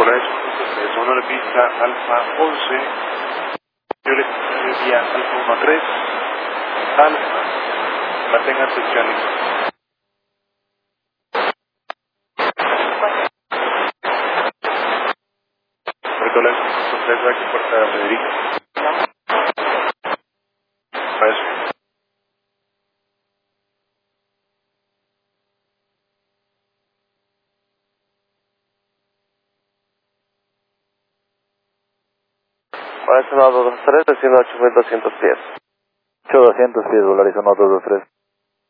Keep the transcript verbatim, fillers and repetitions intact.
Nicolás uno tres, honor pista Alfa once, yo le vía Alfa uno tres, Alfa, mantenga atención. Nicolás uno tres, aquí puerta Federica. Eso. Hola, estimado dos dos tres, desciendo ocho mil doscientos pies. ocho mil doscientos pies, Volaris uno dos dos tres.